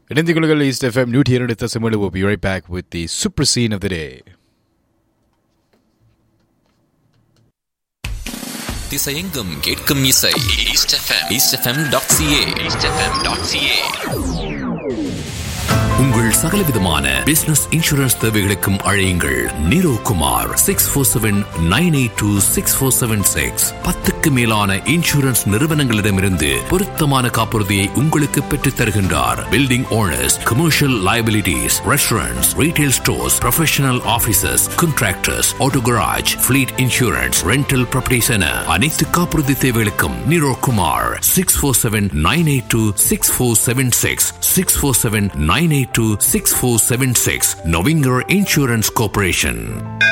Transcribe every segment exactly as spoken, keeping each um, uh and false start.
இணைந்து கொள்ளுங்கள் east FM நூற்றி இரண்டு தசமேழு. We'll be right back with the super scene of the day. திசையெங்கும் கேட்கும் இசை east FM east FM dot CA east FM dot CA. உங்கள் சகலவிதமான பிசினஸ் இன்சூரன்ஸ் தேவைகளுக்கும் அழையுங்கள் நீரோ Kumar six four seven nine eight two six four seven six. பத்துக்கு மேலான insurance நிறுவனங்களிடமிருந்து பொருத்தமான காப்புறுதியை உங்களுக்கு பெற்றுத் தருகின்றார். Building owners, commercial liabilities, restaurants, retail stores, professional offices, contractors, auto garage, fleet insurance, rental properties என அனைத்து காப்புறுதி தேவைகளுக்கும் நீரோ Kumar six four seven nine eight two six four seven six six four seven nine eight two six four seven six. நொவிங்கர் insurance corporation.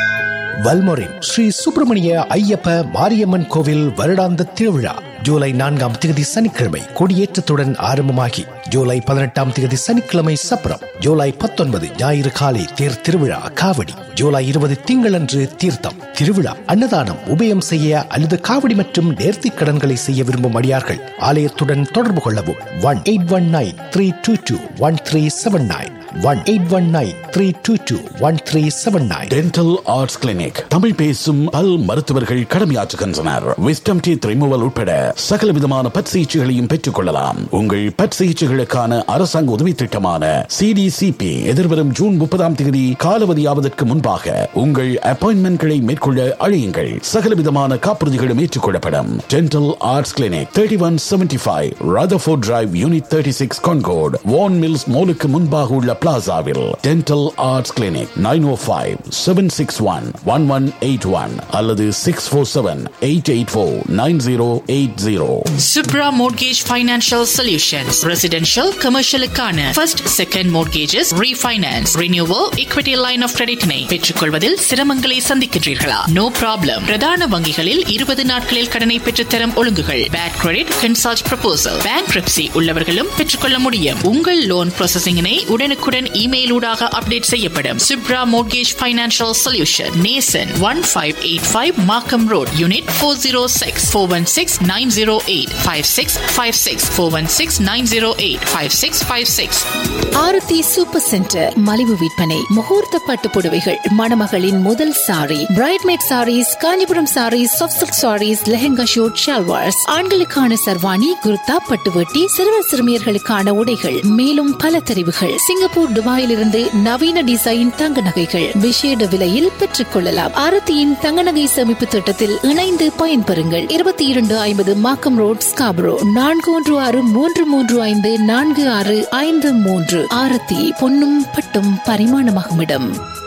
வல்மொரின் Sri Subramaniya Ayyappa Mariamman கோவில் வருடாந்த திருவிழா ஜூலை நான்காம் தேதி சனிக்கிழமை கொடியேற்றத்துடன் ஆரம்பமாகி ஜூலை பதினெட்டாம் தேதி சனிக்கிழமை சப்பரம், ஜூலை பத்தொன்பது ஞாயிறு காலை தேர் திருவிழா காவடி, ஜூலை இருபது திங்களன்று தீர்த்தம் திருவிழா, அன்னதானம், உபயம் செய்ய அல்லது காவடி மற்றும் நேர்த்தி கடன்களை செய்ய விரும்பும் அடியார்கள் ஆலயத்துடன் தொடர்பு கொள்ளவும். One eight one nine three two two one three seven nine one eight one nine three two two one three seven nine. Dental arts clinic Tamil பேசும் பல் மருத்துவர்கள் கடமையாற்றுகின்றனர். விஸ்டம் டீத் ரிமூவல் உட்பட சகல விதமான பட் சிகிச்சைகளையும் பெற்றுக் கொள்ளலாம். உங்கள் பட் சிகிச்சைகளுக்கான அரசாங்க உதவி திட்டமான சிடிசிபி எதிர்வரும் ஜூன் முப்பதாம் தேதி காலாவதியாவதற்கு முன்பாக உங்கள் அப்பாயின்மெண்ட்களை மேற்கொள்ள அழையுங்கள். சகல விதமான காப்புறுதிகளும் ஏற்றுக்கொள்ளப்படும். Dental arts clinic thirty one seventy five ராதர்ஃபோர்ட் drive, unit thirty six, conquered, வான் மில்ஸ் மோலுக்கு முன்பாக உள்ள பிளாசாவில் டென்டல் ஆர்ட்ஸ் கிளினிக் நைன் ஓ five seven six one one one eight one அல்லது six four seven eight eight four nine zero eight zero. Subra Mortgage Financial Solutions. Residential, commercial-க்கான first, second mortgages, refinance, renewal, equity line of credit-னை பெற்றுக்கொள்வதில் சிரமங்களை சந்திக்கின்றீர்களா? No problem. பிரதான வங்கிகளில் இருபது நாட்களில் கடனை பெற்றுத்தரும் ஒழுங்குகள். Bad credit, consult proposal. Bankruptcy உள்ளவர்களும் பெற்றுக்கொள்ள முடியும். உங்கள் லோன் ப்ராசஸிங்கினை உடனுக்குடன் இமெயில் ஊடாக அப்டேட் செய்யப்படும். Subra Mortgage Financial Solution. Nason one five eight five Markham Road, Unit four oh six, four one six nine zero eight five six five six four one six nine zero eight five six five six. ஆரத்தி super centre மலிவு விற்பனை. முகூர்த்த பட்டு புடவைகள், மணமகளின் முதல் sorry, பிரைட்மேட் saris, Kanchipuram saris, soft silk saris, lehenga shoot, shalwars, ஆண்களுக்கான சர்வாணி, குர்தா, பட்டுவட்டி, சிறுவர் சிறுமியர்களுக்கான உடைகள், மேலும் பல தெரிவுகள். சிங்கப்பூர், துபாயில் இருந்து நவீன டிசைன் தங்க நகைகள் விசேட விலையில் பெற்றுக் கொள்ளலாம். ஆரத்தியின் தங்க நகை சேமிப்பு திட்டத்தில் இணைந்து பயன்பெறுங்கள். இருபத்தி இரண்டு ஐம்பது மாக்கம் ரோட், ஸ்காபரோ. நான்கு ஒன்று ஆறு மூன்று மூன்று ஐந்து நான்கு ஆறு ஐந்து மூன்று. ஆரத்தி பொன்னும் பட்டும் பரிமாணமாகும் இடம்.